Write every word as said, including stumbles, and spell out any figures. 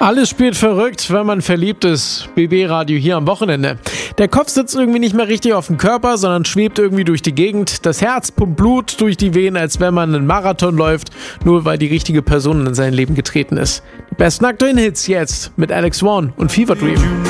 Alles spielt verrückt, wenn man verliebt ist. B B-Radio hier am Wochenende. Der Kopf sitzt irgendwie nicht mehr richtig auf dem Körper, sondern schwebt irgendwie durch die Gegend. Das Herz pumpt Blut durch die Venen, als wenn man einen Marathon läuft, nur weil die richtige Person in sein Leben getreten ist. Die besten aktuellen Hits jetzt mit Alex One und Fever Dream.